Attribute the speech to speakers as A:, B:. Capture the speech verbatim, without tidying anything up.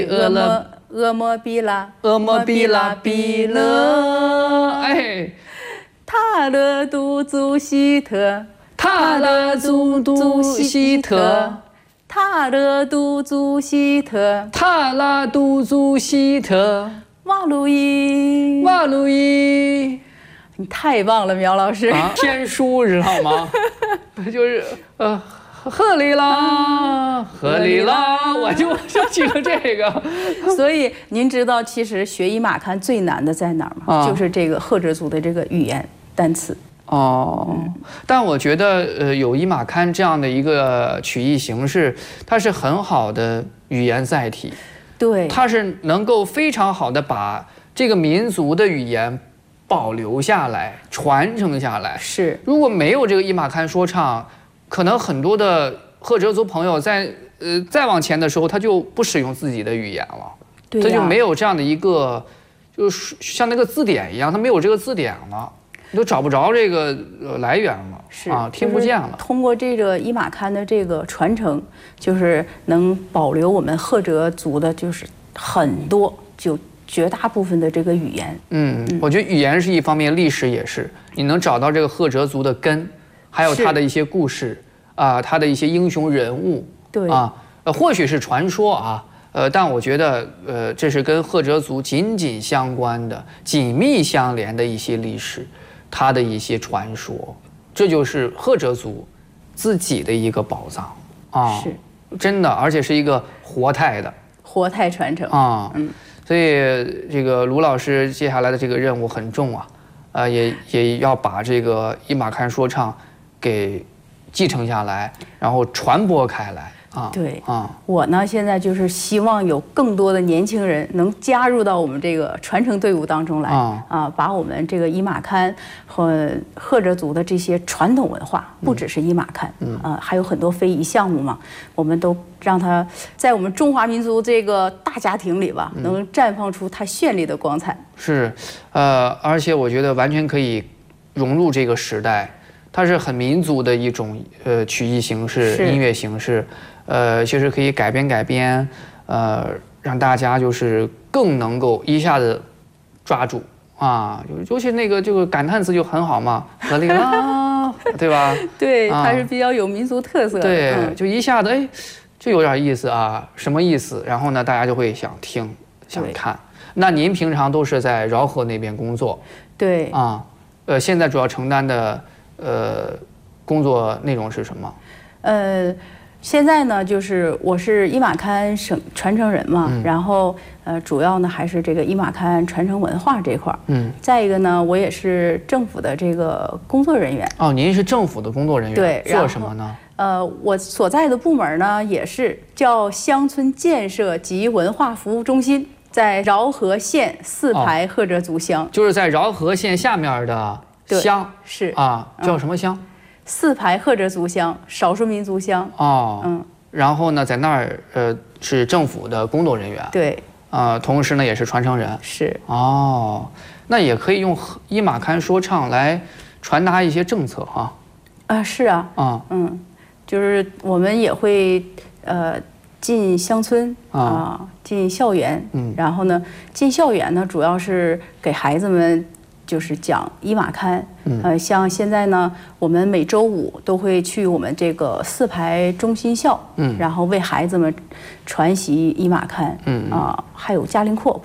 A: 俄摩俄摩比拉，
B: 俄摩比拉比勒，哎，
A: 塔勒杜祖希特，
B: 塔勒杜祖希特，
A: 塔勒杜祖希特，
B: 塔拉杜祖希特，
A: 瓦路易，
B: 瓦路易。
A: 你太棒了，苗老师！
B: 啊，天书知道吗？就是呃，赫里拉，赫里拉，我就就记得这个。
A: 所以您知道，其实学伊玛堪最难的在哪儿吗？啊、就是这个赫哲族的这个语言单词。
B: 哦，嗯、但我觉得呃，有伊玛堪这样的一个曲艺形式，它是很好的语言载体。
A: 对，
B: 它是能够非常好的把这个民族的语言保留下来、传承下来。
A: 是，
B: 如果没有这个伊玛堪说唱，可能很多的赫哲族朋友在呃再往前的时候，他就不使用自己的语言了，
A: 对、
B: 他就没有这样的一个，就是像那个字典一样，他没有这个字典了，你都找不着这个呃来源了，
A: 是
B: 啊，听不见了。
A: 就是、通过这个伊玛堪的这个传承，就是能保留我们赫哲族的，就是很多就。绝大部分的这个语言，
B: 嗯，我觉得语言是一方面，历史也是，你能找到这个赫哲族的根，还有他的一些故事啊、呃，他的一些英雄人物，
A: 对
B: 啊，呃，或许是传说啊，呃，但我觉得，呃，这是跟赫哲族紧紧相关的、紧密相连的一些历史，它的一些传说，这就是赫哲族自己的一个宝藏啊，
A: 是
B: 真的，而且是一个活态的
A: 活态传承
B: 啊，嗯。所以，这个卢老师接下来的这个任务很重啊，呃，也也要把这个伊玛堪说唱给继承下来，然后传播开来啊。
A: 对
B: 啊，
A: 我呢现在就是希望有更多的年轻人能加入到我们这个传承队伍当中来啊，啊把我们这个伊玛堪和赫哲族的这些传统文化，不只是伊玛堪，嗯啊，还有很多非遗项目嘛，我们都。让它在我们中华民族这个大家庭里吧，能绽放出它绚丽的光彩。
B: 是，呃，而且我觉得完全可以融入这个时代，它是很民族的一种呃曲艺形式、音乐形式，呃，其实可以改编改编，呃，让大家就是更能够一下子抓住啊，尤其那个这个感叹词就很好嘛，格里拉，对吧？
A: 对，它是比较有民族特色的。
B: 对，嗯、就一下子哎。就有点意思啊，什么意思？然后呢，大家就会想听、想看。那您平常都是在饶河那边工作？
A: 对
B: 啊，呃，现在主要承担的呃工作内容是什么？
A: 呃，现在呢，就是我是伊玛堪省传承人嘛，嗯、然后呃，主要呢还是这个伊玛堪传承文化这块儿。嗯。再一个呢，我也是政府的这个工作人员。
B: 哦，您是政府的工作人员？
A: 对，
B: 做什么呢？
A: 呃，我所在的部门呢，也是叫乡村建设及文化服务中心，在饶河县四排赫哲族乡、哦，
B: 就是在饶河县下面的乡，
A: 是
B: 啊，叫什么乡？嗯、
A: 四排赫哲族乡，少数民族乡。
B: 哦，嗯，然后呢，在那儿呃是政府的工作人员，
A: 对，
B: 啊、呃，同时呢也是传承人，
A: 是。
B: 哦，那也可以用伊玛堪说唱来传达一些政策哈。
A: 啊，是啊，啊，嗯。就是我们也会呃进乡村啊，进校园，嗯，然后呢，进校园呢，主要是给孩子们就是讲伊玛堪，嗯，呃，像现在呢，我们每周五都会去我们这个四排中心校，嗯，然后为孩子们传习伊玛堪，嗯啊，还有加林阔。